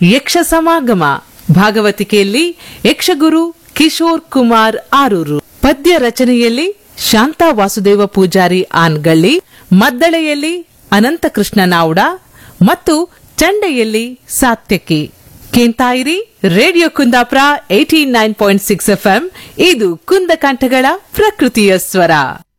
ಯಕ್ಷ ಸಮಾಗಮ. ಭಾಗವತಿಕೆಯಲ್ಲಿ ಯಕ್ಷಗುರು ಕಿಶೋರ್ ಕುಮಾರ್ ಆರೂರು. ಪದ್ಯ ರಚನೆಯಲ್ಲಿ ಶಾಂತಾ ವಾಸುದೇವ ಪೂಜಾರಿ ಆನ್ಗಳ್ಳಿ, ಮದ್ದಳೆಯಲ್ಲಿ ಅನಂತಕೃಷ್ಣ ನಾವ್ಡ ಮತ್ತು ಚಂಡೆಯಲ್ಲಿ ಸಾತ್ಯಕಿ. ಕೇಂತಾಯಿರಿ radio Kundapura 89.6 FM. ಇದು ಕುಂದಕಂಠಗಳ ಪ್ರಕೃತಿಯ ಸ್ವರ.